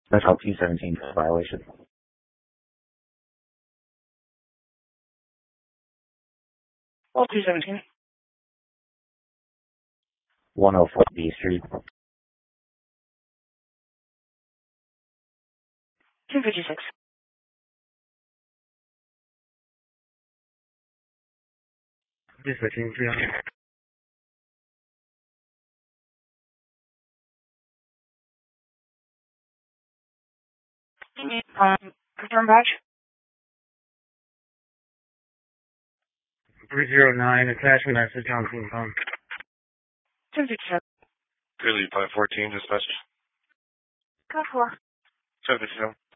That's how 217 for violation. Well, 217. 104 B Street. 256. Dispatching 300. Confirm badge. 309, attach message on phone. 1057. Clearly, 514, dispatch. Code 4. 757.